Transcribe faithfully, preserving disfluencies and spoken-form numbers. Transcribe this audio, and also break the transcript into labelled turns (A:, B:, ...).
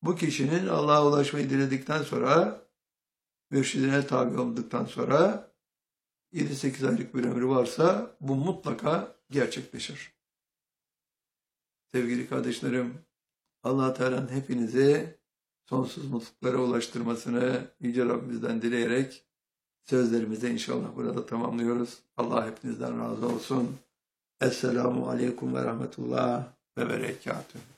A: Bu kişinin Allah'a ulaşmayı diledikten sonra, mürşidine tabi olduktan sonra yedi sekiz aylık bir ömrü varsa bu mutlaka gerçekleşir. Sevgili kardeşlerim, Allah Teala'nın hepinizi sonsuz mutluluklara ulaştırmasını Yüce Rabbimizden dileyerek sözlerimizi inşallah burada tamamlıyoruz. Allah hepinizden razı olsun. Esselamu Aleyküm ve Rahmetullah ve Berekatuhu.